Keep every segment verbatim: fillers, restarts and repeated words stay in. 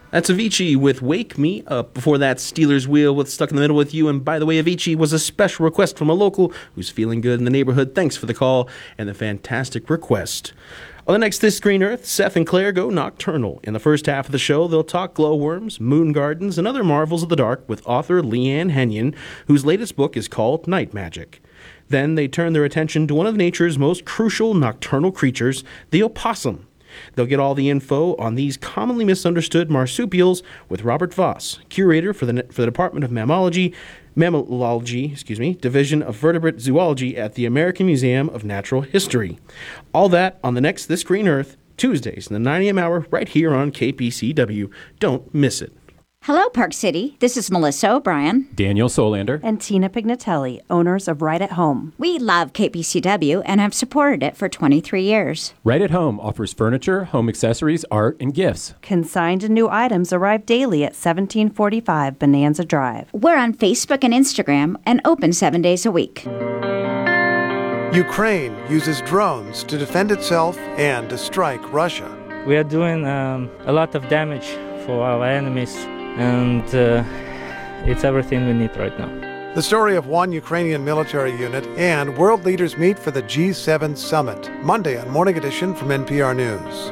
That's Avicii with Wake Me Up. Before that, Steelers Wheel with Stuck in the Middle with You. And by the way, Avicii was a special request from a local who's feeling good in the neighborhood. Thanks for the call and the fantastic request. On the next This Green Earth, Seth and Claire go nocturnal. In the first half of the show, they'll talk glowworms, moon gardens, and other marvels of the dark with author Leanne Henyon, whose latest book is called Night Magic. Then they turn their attention to one of nature's most crucial nocturnal creatures, the opossum. They'll get all the info on these commonly misunderstood marsupials with Robert Voss, curator for the for the Department of Mammalogy, Mammalogy, excuse me, Division of Vertebrate Zoology at the American Museum of Natural History. All that on the next This Green Earth, Tuesdays in the nine a.m. hour right here on K P C W. Don't miss it. Hello, Park City. This is Melissa O'Brien. Daniel Solander. And Tina Pignatelli, owners of Right at Home. We love K P C W and have supported it for twenty-three years. Right at Home offers furniture, home accessories, art, and gifts. Consigned and new items arrive daily at seventeen forty-five Bonanza Drive. We're on Facebook and Instagram and open seven days a week. Ukraine uses drones to defend itself and to strike Russia. We are doing um, a lot of damage for our enemies, and uh, it's everything we need right now. The story of one Ukrainian military unit and world leaders meet for the G seven summit. Monday on Morning Edition from N P R News.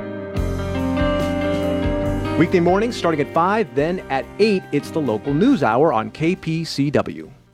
Weekday mornings starting at five, then at eight, it's the local news hour on K P C W.